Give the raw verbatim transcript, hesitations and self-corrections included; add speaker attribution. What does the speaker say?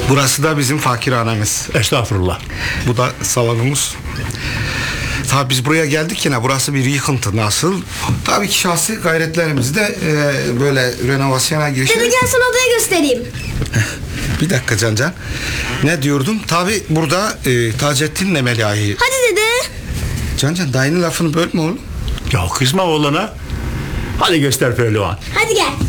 Speaker 1: Burası da bizim fakirhanemiz.
Speaker 2: Estağfurullah.
Speaker 1: Bu da salonumuz. Tabii biz buraya geldik yine, burası bir yıkıntı nasıl? Tabii ki şahsi gayretlerimizde e, böyle renovasyona girişiyoruz.
Speaker 3: Dede gel sana odaya göstereyim.
Speaker 1: Bir dakika Cancan. Ne diyordum? Tabii burada e, Taceddin'le Melahi.
Speaker 3: Hadi dede.
Speaker 1: Cancan dayının lafını bölme oğlum.
Speaker 2: Ya kızma oğlana. Hadi göster pehlivan.
Speaker 3: Hadi gel.